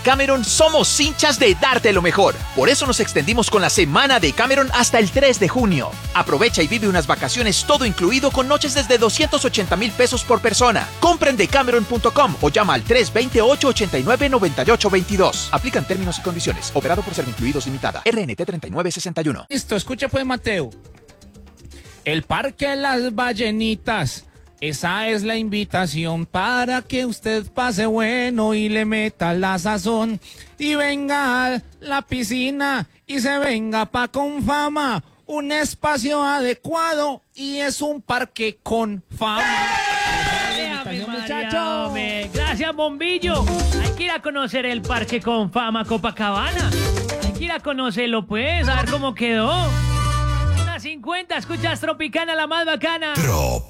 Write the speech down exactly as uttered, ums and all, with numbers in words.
Cameron somos hinchas de darte lo mejor. Por eso nos extendimos con la semana de Cameron hasta el tres de junio. Aprovecha y vive unas vacaciones todo incluido con noches desde doscientos ochenta mil pesos por persona. Compren de cameron punto com o llama al tres dos ocho, ocho nueve, nueve ocho dos dos. Aplican términos y condiciones. Operado por Servincluidos Limitada. R N T treinta y nueve sesenta y uno. Listo, escucha pues, Mateo. El Parque de las Ballenitas. Esa es la invitación para que usted pase bueno y le meta la sazón. Y venga a la piscina y se venga pa' Confama. Un espacio adecuado y es un parque con fama. Déjame, muchacho. María, gracias, Bombillo. Hay que ir a conocer el Parque con Fama Copacabana. Hay que ir a conocerlo, pues, a ver cómo quedó. Una cincuenta, escuchas Tropicana, la más bacana. Trop.